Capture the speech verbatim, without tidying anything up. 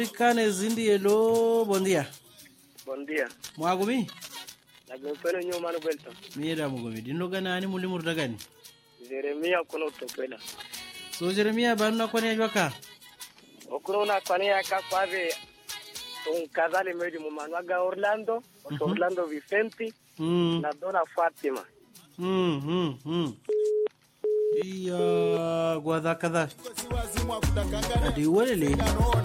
Cane zindi hello, bom dia. Bom dia. Mwagumi? Nagopelo nyuma no belta. Mira mugumi. Dino gana ani muli murdagani. Jeremia kono topela. So Jeremia banna kwani ajwaka? Okuro na kwani aka kwave un casale medio mumanaga Orlando, mm -hmm. Orlando Vicente, mm. na dona Fatima. Mm mm mm. Iya, gua da kada. Adi wale